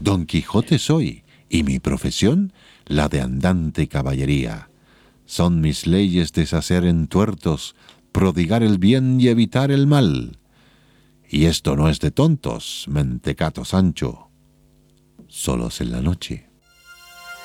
Don Quijote soy, y mi profesión, la de andante caballería. Son mis leyes deshacer entuertos, prodigar el bien y evitar el mal. Y esto no es de tontos, mentecato Sancho. Solos en la noche,